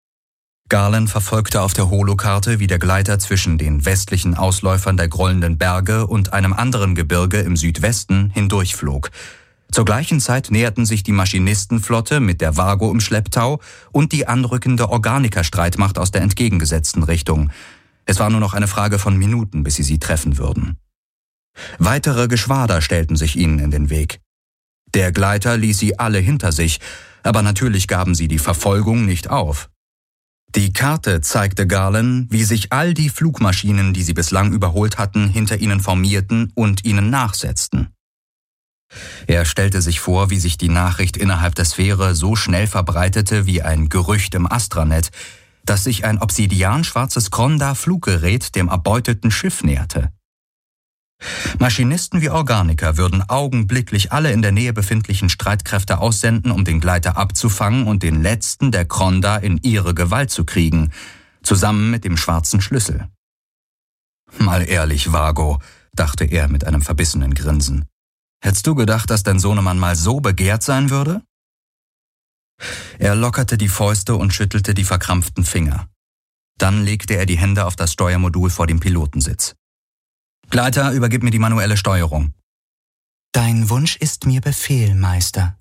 Garland verfolgte auf der Holokarte, wie der Gleiter zwischen den westlichen Ausläufern der grollenden Berge und einem anderen Gebirge im Südwesten hindurchflog. Zur gleichen Zeit näherten sich die Maschinistenflotte mit der Vago im Schlepptau und die anrückende Organiker-Streitmacht aus der entgegengesetzten Richtung. Es war nur noch eine Frage von Minuten, bis sie sie treffen würden. Weitere Geschwader stellten sich ihnen in den Weg. Der Gleiter ließ sie alle hinter sich, aber natürlich gaben sie die Verfolgung nicht auf. Die Karte zeigte Garland, wie sich all die Flugmaschinen, die sie bislang überholt hatten, hinter ihnen formierten und ihnen nachsetzten. Er stellte sich vor, wie sich die Nachricht innerhalb der Sphäre so schnell verbreitete wie ein Gerücht im Astranet, dass sich ein obsidianschwarzes Kronda-Fluggerät dem erbeuteten Schiff näherte. Maschinisten wie Organiker würden augenblicklich alle in der Nähe befindlichen Streitkräfte aussenden, um den Gleiter abzufangen und den letzten der Kronda in ihre Gewalt zu kriegen, zusammen mit dem schwarzen Schlüssel. »Mal ehrlich, Vago«, dachte er mit einem verbissenen Grinsen. »Hättest du gedacht, dass dein Sohnemann mal so begehrt sein würde?« Er lockerte die Fäuste und schüttelte die verkrampften Finger. Dann legte er die Hände auf das Steuermodul vor dem Pilotensitz. »Gleiter, übergib mir die manuelle Steuerung.« »Dein Wunsch ist mir Befehl, Meister.«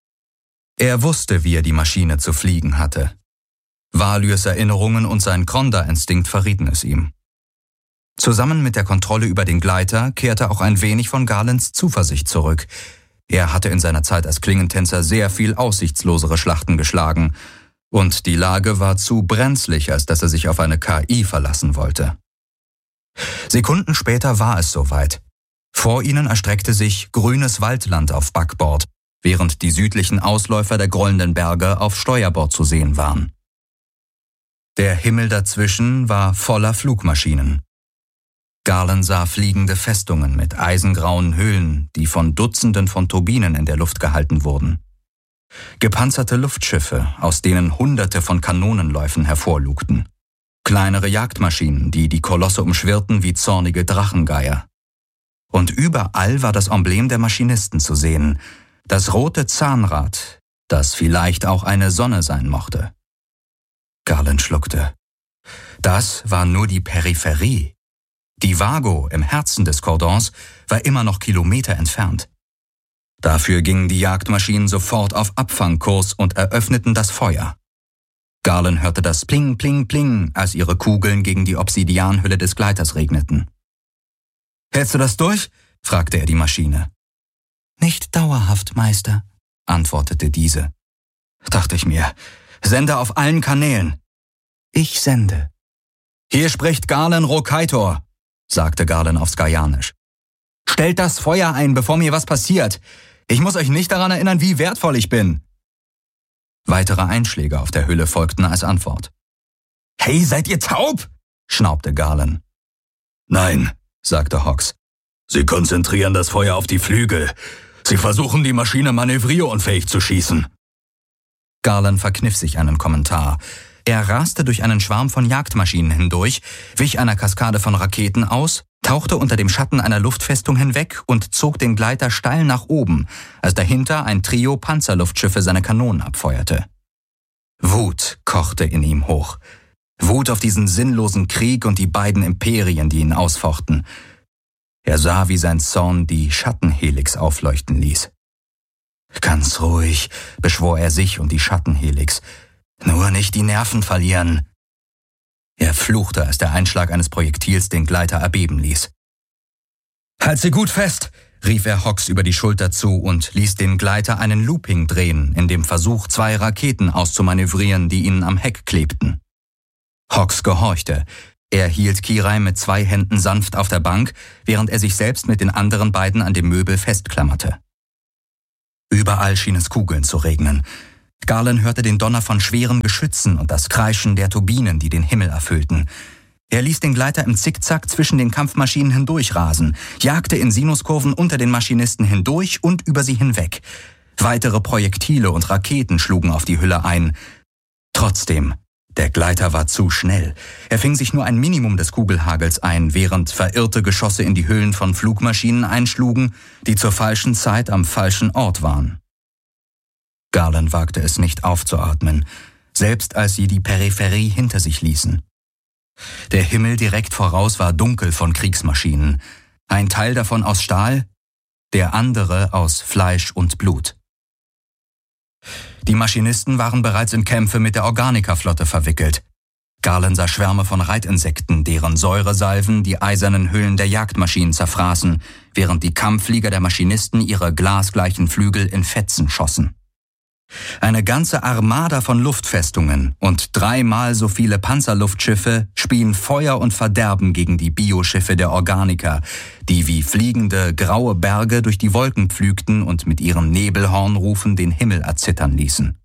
Er wusste, wie er die Maschine zu fliegen hatte. Valyrs Erinnerungen und sein Kronda-Instinkt verrieten es ihm. Zusammen mit der Kontrolle über den Gleiter kehrte auch ein wenig von Garlands Zuversicht zurück. Er hatte in seiner Zeit als Klingentänzer sehr viel aussichtslosere Schlachten geschlagen, und die Lage war zu brenzlig, als dass er sich auf eine K I verlassen wollte. Sekunden später war es soweit. Vor ihnen erstreckte sich grünes Waldland auf Backbord, während die südlichen Ausläufer der grollenden Berge auf Steuerbord zu sehen waren. Der Himmel dazwischen war voller Flugmaschinen. Garland sah fliegende Festungen mit eisengrauen Höhlen, die von Dutzenden von Turbinen in der Luft gehalten wurden. Gepanzerte Luftschiffe, aus denen Hunderte von Kanonenläufen hervorlugten. Kleinere Jagdmaschinen, die die Kolosse umschwirrten wie zornige Drachengeier. Und überall war das Emblem der Maschinisten zu sehen, das rote Zahnrad, das vielleicht auch eine Sonne sein mochte. Garland schluckte. Das war nur die Peripherie. Die Vago im Herzen des Kordons war immer noch Kilometer entfernt. Dafür gingen die Jagdmaschinen sofort auf Abfangkurs und eröffneten das Feuer. Garland hörte das Pling, Pling, Pling, als ihre Kugeln gegen die Obsidianhülle des Gleiters regneten. »Hältst du das durch?« fragte er die Maschine. »Nicht dauerhaft, Meister«, antwortete diese. Dachte ich mir, sende auf allen Kanälen. »Ich sende.« »Hier spricht Garland Rokaitor«, sagte Garland auf Skaianisch. »Stellt das Feuer ein, bevor mir was passiert. Ich muss euch nicht daran erinnern, wie wertvoll ich bin.« Weitere Einschläge auf der Hülle folgten als Antwort. »Hey, seid ihr taub?« schnaubte Garland. »Nein«, sagte Hawks. »Sie konzentrieren das Feuer auf die Flügel. Sie versuchen, die Maschine manövrierunfähig zu schießen.« Garland verkniff sich einen Kommentar. Er raste durch einen Schwarm von Jagdmaschinen hindurch, wich einer Kaskade von Raketen aus, tauchte unter dem Schatten einer Luftfestung hinweg und zog den Gleiter steil nach oben, als dahinter ein Trio Panzerluftschiffe seine Kanonen abfeuerte. Wut kochte in ihm hoch. Wut auf diesen sinnlosen Krieg und die beiden Imperien, die ihn ausfochten. Er sah, wie sein Zorn die Schattenhelix aufleuchten ließ. Ganz ruhig beschwor er sich und die Schattenhelix. Nur nicht die Nerven verlieren. Er fluchte, als der Einschlag eines Projektils den Gleiter erbeben ließ. »Halt sie gut fest«, rief er Hawks über die Schulter zu und ließ den Gleiter einen Looping drehen, in dem Versuch, zwei Raketen auszumanövrieren, die ihnen am Heck klebten. Hawks gehorchte. Er hielt Kirai mit zwei Händen sanft auf der Bank, während er sich selbst mit den anderen beiden an dem Möbel festklammerte. Überall schien es Kugeln zu regnen. Garland hörte den Donner von schweren Geschützen und das Kreischen der Turbinen, die den Himmel erfüllten. Er ließ den Gleiter im Zickzack zwischen den Kampfmaschinen hindurchrasen, jagte in Sinuskurven unter den Maschinisten hindurch und über sie hinweg. Weitere Projektile und Raketen schlugen auf die Hülle ein. Trotzdem, der Gleiter war zu schnell. Er fing sich nur ein Minimum des Kugelhagels ein, während verirrte Geschosse in die Hüllen von Flugmaschinen einschlugen, die zur falschen Zeit am falschen Ort waren. Garland wagte es nicht aufzuatmen, selbst als sie die Peripherie hinter sich ließen. Der Himmel direkt voraus war dunkel von Kriegsmaschinen, ein Teil davon aus Stahl, der andere aus Fleisch und Blut. Die Maschinisten waren bereits in Kämpfe mit der Organica-Flotte verwickelt. Garland sah Schwärme von Reitinsekten, deren Säuresalven die eisernen Hüllen der Jagdmaschinen zerfraßen, während die Kampfflieger der Maschinisten ihre glasgleichen Flügel in Fetzen schossen. Eine ganze Armada von Luftfestungen und dreimal so viele Panzerluftschiffe spien Feuer und Verderben gegen die Bioschiffe der Organica, die wie fliegende graue Berge durch die Wolken pflügten und mit ihren Nebelhornrufen den Himmel erzittern ließen.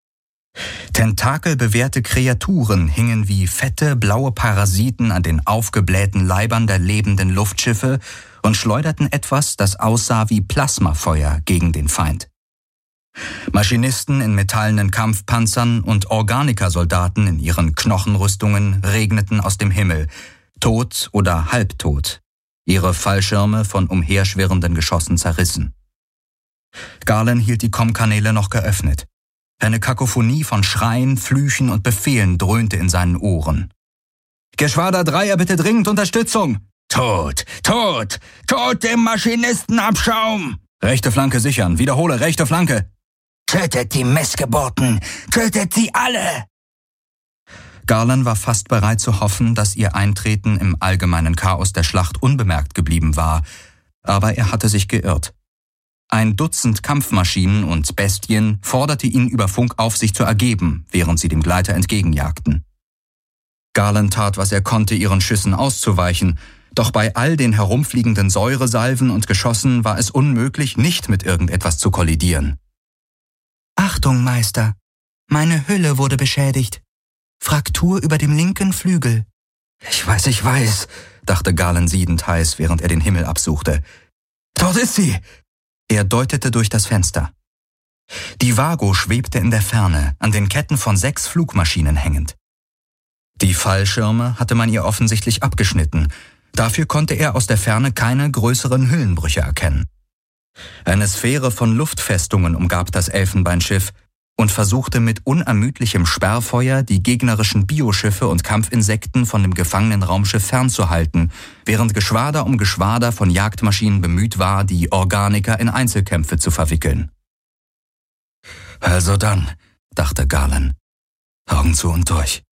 Tentakelbewehrte Kreaturen hingen wie fette, blaue Parasiten an den aufgeblähten Leibern der lebenden Luftschiffe und schleuderten etwas, das aussah wie Plasmafeuer gegen den Feind. Maschinisten in metallenen Kampfpanzern und Organica-Soldaten in ihren Knochenrüstungen regneten aus dem Himmel, tot oder halbtot, ihre Fallschirme von umherschwirrenden Geschossen zerrissen. Garland hielt die Kommkanäle noch geöffnet. Eine Kakophonie von Schreien, Flüchen und Befehlen dröhnte in seinen Ohren. »Geschwader Dreier, bitte dringend Unterstützung!« »Tot! Tot! Tot dem Maschinistenabschaum!« »Rechte Flanke sichern! Wiederhole, rechte Flanke!« »Tötet die Missgeburten! Tötet sie alle!« Garland war fast bereit zu hoffen, dass ihr Eintreten im allgemeinen Chaos der Schlacht unbemerkt geblieben war, aber er hatte sich geirrt. Ein Dutzend Kampfmaschinen und Bestien forderte ihn über Funk auf, sich zu ergeben, während sie dem Gleiter entgegenjagten. Garland tat, was er konnte, ihren Schüssen auszuweichen, doch bei all den herumfliegenden Säuresalven und Geschossen war es unmöglich, nicht mit irgendetwas zu kollidieren. »Achtung, Meister! Meine Hülle wurde beschädigt. Fraktur über dem linken Flügel.« »Ich weiß, ich weiß«, dachte Garland siedend heiß, während er den Himmel absuchte. »Dort ist sie!« Er deutete durch das Fenster. Die Vago schwebte in der Ferne, an den Ketten von sechs Flugmaschinen hängend. Die Fallschirme hatte man ihr offensichtlich abgeschnitten. Dafür konnte er aus der Ferne keine größeren Hüllenbrüche erkennen. Eine Sphäre von Luftfestungen umgab das Elfenbeinschiff, und versuchte mit unermüdlichem Sperrfeuer die gegnerischen Bioschiffe und Kampfinsekten von dem gefangenen Raumschiff fernzuhalten, während Geschwader um Geschwader von Jagdmaschinen bemüht war, die Organiker in Einzelkämpfe zu verwickeln. Also dann, dachte Garland, Augen zu und durch.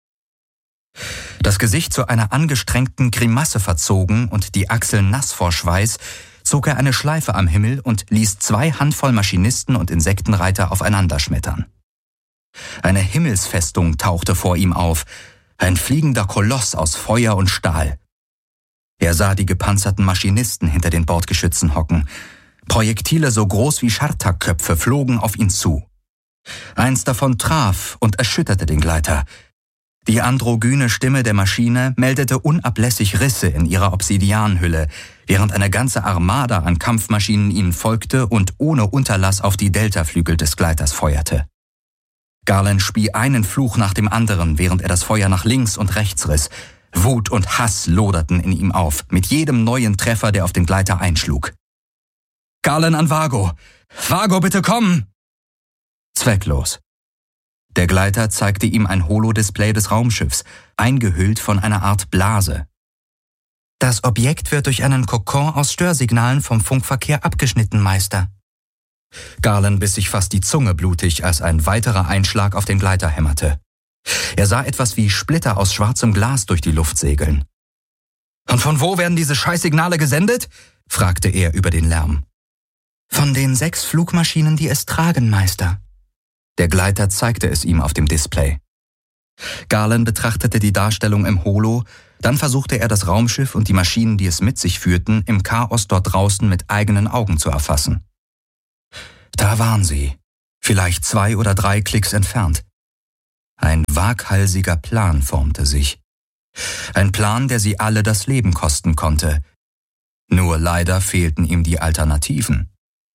Das Gesicht zu einer angestrengten Grimasse verzogen und die Achseln nass vor Schweiß, zog er eine Schleife am Himmel und ließ zwei Handvoll Maschinisten und Insektenreiter aufeinanderschmettern. Eine Himmelsfestung tauchte vor ihm auf, ein fliegender Koloss aus Feuer und Stahl. Er sah die gepanzerten Maschinisten hinter den Bordgeschützen hocken. Projektile so groß wie Schartakköpfe flogen auf ihn zu. Eins davon traf und erschütterte den Gleiter. Die androgyne Stimme der Maschine meldete unablässig Risse in ihrer Obsidianhülle, während eine ganze Armada an Kampfmaschinen ihnen folgte und ohne Unterlass auf die Deltaflügel des Gleiters feuerte. Garland spie einen Fluch nach dem anderen, während er das Feuer nach links und rechts riss. Wut und Hass loderten in ihm auf, mit jedem neuen Treffer, der auf den Gleiter einschlug. »Garland an Vago! Vago, bitte komm!« Zwecklos. Der Gleiter zeigte ihm ein Holodisplay des Raumschiffs, eingehüllt von einer Art Blase. »Das Objekt wird durch einen Kokon aus Störsignalen vom Funkverkehr abgeschnitten, Meister.« Garland biss sich fast die Zunge blutig, als ein weiterer Einschlag auf den Gleiter hämmerte. Er sah etwas wie Splitter aus schwarzem Glas durch die Luft segeln. »Und von wo werden diese Scheißsignale gesendet?« fragte er über den Lärm. »Von den sechs Flugmaschinen, die es tragen, Meister.« Der Gleiter zeigte es ihm auf dem Display. Garland betrachtete die Darstellung im Holo, dann versuchte er das Raumschiff und die Maschinen, die es mit sich führten, im Chaos dort draußen mit eigenen Augen zu erfassen. Da waren sie, vielleicht zwei oder drei Klicks entfernt. Ein waghalsiger Plan formte sich. Ein Plan, der sie alle das Leben kosten konnte. Nur leider fehlten ihm die Alternativen.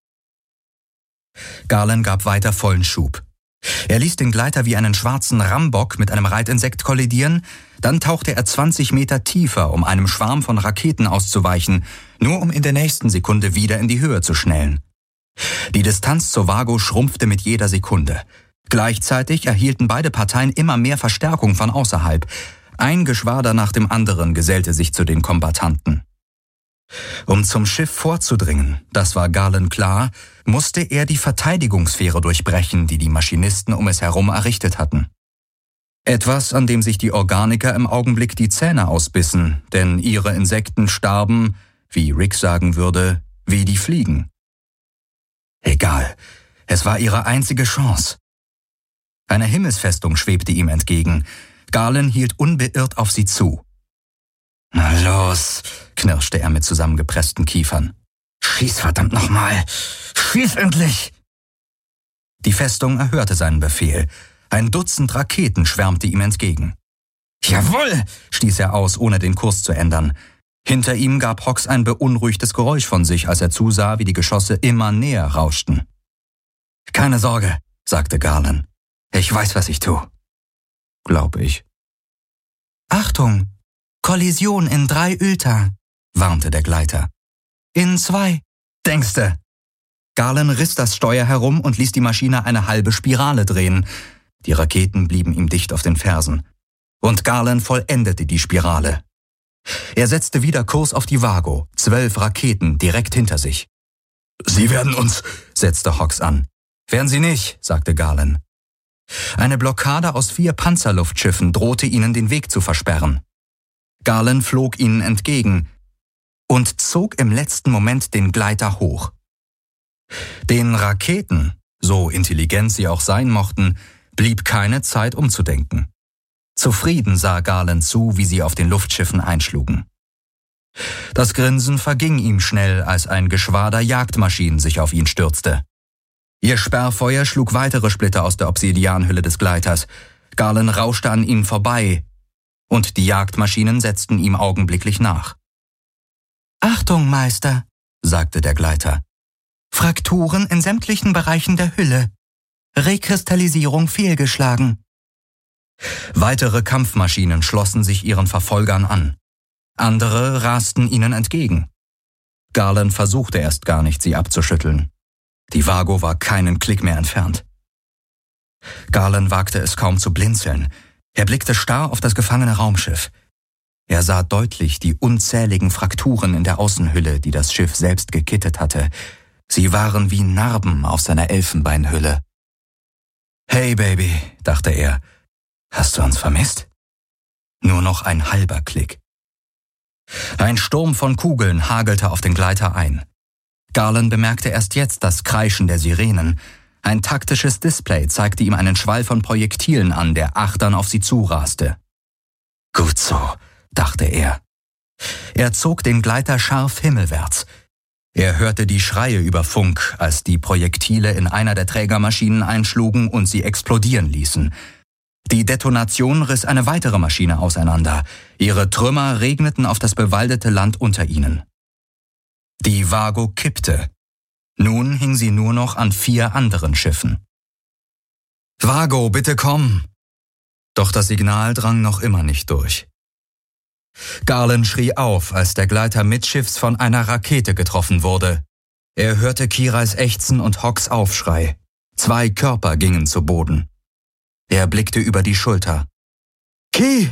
Garland gab weiter vollen Schub. Er ließ den Gleiter wie einen schwarzen Rambock mit einem Reitinsekt kollidieren, dann tauchte er zwanzig Meter tiefer, um einem Schwarm von Raketen auszuweichen, nur um in der nächsten Sekunde wieder in die Höhe zu schnellen. Die Distanz zur Vago schrumpfte mit jeder Sekunde. Gleichzeitig erhielten beide Parteien immer mehr Verstärkung von außerhalb. Ein Geschwader nach dem anderen gesellte sich zu den Kombattanten. Um zum Schiff vorzudringen, das war Garland klar, musste er die Verteidigungssphäre durchbrechen, die die Maschinisten um es herum errichtet hatten. Etwas, an dem sich die Organiker im Augenblick die Zähne ausbissen, denn ihre Insekten starben, wie Rick sagen würde, wie die Fliegen. Egal, es war ihre einzige Chance. Eine Himmelsfestung schwebte ihm entgegen. Garland hielt unbeirrt auf sie zu. »Na los«, knirschte er mit zusammengepressten Kiefern. »Schieß verdammt nochmal! Schieß endlich!« Die Festung erhörte seinen Befehl. Ein Dutzend Raketen schwärmte ihm entgegen. »Jawohl«, stieß er aus, ohne den Kurs zu ändern. Hinter ihm gab Hawks ein beunruhigtes Geräusch von sich, als er zusah, wie die Geschosse immer näher rauschten. »Keine Sorge«, sagte Garland. »Ich weiß, was ich tue.« »Glaub ich.« »Achtung! Kollision in drei Ylta«, warnte der Gleiter. »In zwei, denkste.« Garland riss das Steuer herum und ließ die Maschine eine halbe Spirale drehen. Die Raketen blieben ihm dicht auf den Fersen. Und Garland vollendete die Spirale. Er setzte wieder Kurs auf die Vago, zwölf Raketen direkt hinter sich. »Sie werden uns«, setzte Hawks an. »Werden sie nicht«, sagte Garland. Eine Blockade aus vier Panzerluftschiffen drohte ihnen den Weg zu versperren. Garland flog ihnen entgegen und zog im letzten Moment den Gleiter hoch. Den Raketen, so intelligent sie auch sein mochten, blieb keine Zeit umzudenken. Zufrieden sah Garland zu, wie sie auf den Luftschiffen einschlugen. Das Grinsen verging ihm schnell, als ein Geschwader Jagdmaschinen sich auf ihn stürzte. Ihr Sperrfeuer schlug weitere Splitter aus der Obsidianhülle des Gleiters. Garland rauschte an ihnen vorbei, und die Jagdmaschinen setzten ihm augenblicklich nach. »Achtung, Meister«, sagte der Gleiter. »Frakturen in sämtlichen Bereichen der Hülle. Rekristallisierung fehlgeschlagen.« Weitere Kampfmaschinen schlossen sich ihren Verfolgern an. Andere rasten ihnen entgegen. Garland versuchte erst gar nicht, sie abzuschütteln. Die Vago war keinen Klick mehr entfernt. Garland wagte es kaum zu blinzeln. Er blickte starr auf das gefangene Raumschiff. Er sah deutlich die unzähligen Frakturen in der Außenhülle, die das Schiff selbst gekittet hatte. Sie waren wie Narben auf seiner Elfenbeinhülle. »Hey, Baby«, dachte er, »hast du uns vermisst?« Nur noch ein halber Klick. Ein Sturm von Kugeln hagelte auf den Gleiter ein. Garland bemerkte erst jetzt das Kreischen der Sirenen. Ein taktisches Display zeigte ihm einen Schwall von Projektilen an, der achtern auf sie zuraste. »Gut so«, dachte er. Er zog den Gleiter scharf himmelwärts. Er hörte die Schreie über Funk, als die Projektile in einer der Trägermaschinen einschlugen und sie explodieren ließen. Die Detonation riss eine weitere Maschine auseinander. Ihre Trümmer regneten auf das bewaldete Land unter ihnen. Die Vago kippte. Nun hing sie nur noch an vier anderen Schiffen. »Vago, bitte komm!« Doch das Signal drang noch immer nicht durch. Garland schrie auf, als der Gleiter mittschiffs von einer Rakete getroffen wurde. Er hörte Kirais Ächzen und Hawks Aufschrei. Zwei Körper gingen zu Boden. Er blickte über die Schulter. »Ki!«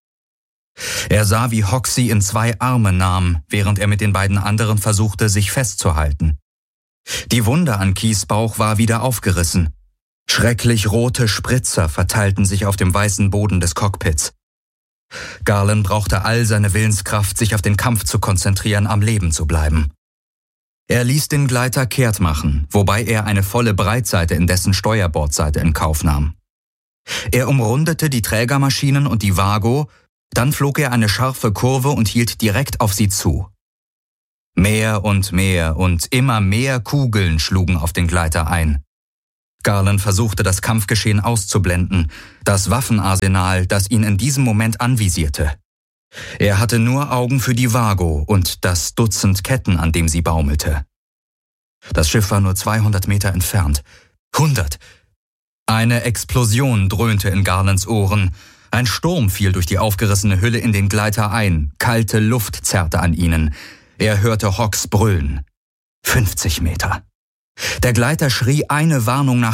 Er sah, wie Hawk sie in zwei Arme nahm, während er mit den beiden anderen versuchte, sich festzuhalten. Die Wunde an Kis Bauch war wieder aufgerissen. Schrecklich rote Spritzer verteilten sich auf dem weißen Boden des Cockpits. Garland brauchte all seine Willenskraft, sich auf den Kampf zu konzentrieren, am Leben zu bleiben. Er ließ den Gleiter kehrt machen, wobei er eine volle Breitseite in dessen Steuerbordseite in Kauf nahm. Er umrundete die Trägermaschinen und die Vago, dann flog er eine scharfe Kurve und hielt direkt auf sie zu. Mehr und mehr und immer mehr Kugeln schlugen auf den Gleiter ein. Garland versuchte, das Kampfgeschehen auszublenden, das Waffenarsenal, das ihn in diesem Moment anvisierte. Er hatte nur Augen für die Vago und das Dutzend Ketten, an dem sie baumelte. Das Schiff war nur zweihundert Meter entfernt. hundert! Eine Explosion dröhnte in Garlands Ohren. Ein Sturm fiel durch die aufgerissene Hülle in den Gleiter ein. Kalte Luft zerrte an ihnen. Er hörte Hawks brüllen. fünfzig Meter. Der Gleiter schrie eine Warnung nach